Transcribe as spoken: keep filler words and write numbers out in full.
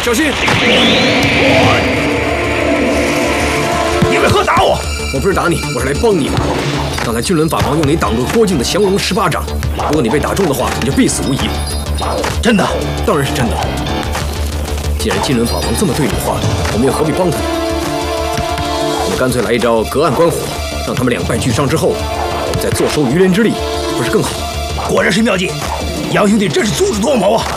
小心！ 你为何打我？ 我不是打你，我是来帮你的。刚才金轮法王用你挡住郭靖的降龙十八掌，如果你被打中的话，你就必死无疑。 真的？ 当然是真的。既然金轮法王这么对你的话，我们又何必帮他呢？我们干脆来一招隔岸观火，让他们两败俱伤之后，我们再坐收渔人之利，不是更好？ 果然是妙计，杨兄弟真是足智多谋啊！